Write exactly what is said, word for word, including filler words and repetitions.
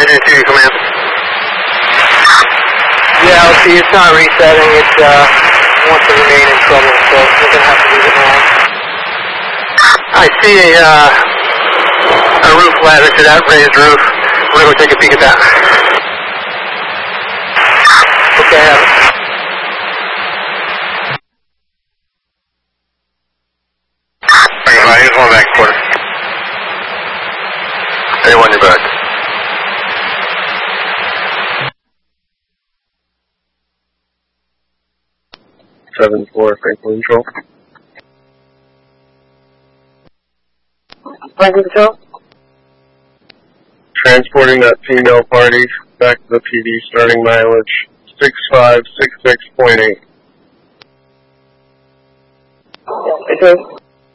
Engine two, command. Yeah, L T, it's not resetting. It uh, wants to remain in trouble, so we're going to have to leave it now. I see a, uh, a roof ladder to that raised roof. We're going to go take a peek at that. Okay, have it. Alright, here's one back quarter. A one, you're back. seven four, Franklin Control. Franklin Control? Transporting that female party back to the P D, starting mileage six five six six point eight. Okay.